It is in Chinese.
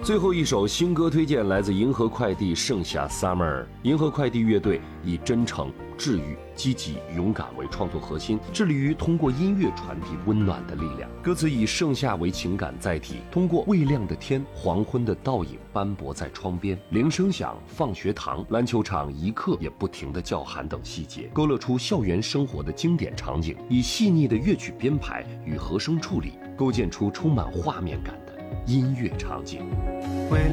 最后一首新歌推荐来自银河快递《盛夏 Summer》。银河快递乐队以真诚、治愈、积极、勇敢为创作核心，致力于通过音乐传递温暖的力量。歌词以盛夏为情感载体，通过未亮的天、黄昏的倒影斑驳在窗边、铃声响、放学堂、篮球场一刻也不停的叫喊等细节，勾勒出校园生活的经典场景，以细腻的乐曲编排与和声处理，构建出充满画面感的音乐场景。 为